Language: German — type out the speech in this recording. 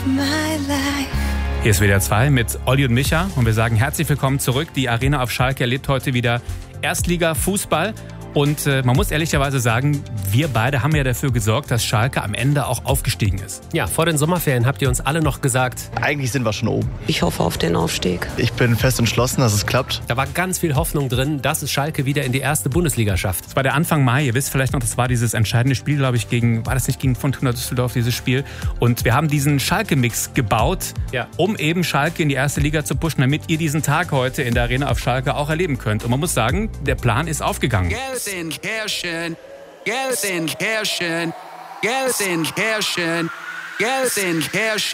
Hier ist WDR 2 mit Olli und Micha und wir sagen herzlich willkommen zurück. Die Arena auf Schalke erlebt heute wieder Erstliga-Fußball. Und man muss ehrlicherweise sagen, wir beide haben ja dafür gesorgt, dass Schalke am Ende auch aufgestiegen ist. Ja, vor den Sommerferien habt ihr uns alle noch gesagt, eigentlich sind wir schon oben. Ich hoffe auf den Aufstieg. Ich bin fest entschlossen, dass es klappt. da war ganz viel Hoffnung drin, dass es Schalke wieder in die erste Bundesliga schafft. Es war der Anfang Mai, ihr wisst vielleicht noch, das war dieses entscheidende Spiel, glaube ich, war das nicht gegen Fortuna Düsseldorf, dieses Spiel? Und wir haben diesen Schalke-Mix gebaut, um eben Schalke in die erste Liga zu pushen, damit ihr diesen Tag heute in der Arena auf Schalke auch erleben könnt. Und man muss sagen, der Plan ist aufgegangen. Gelsenkirchen, Gelsenkirchen, Gelsenkirchen, Gelsenkirchen.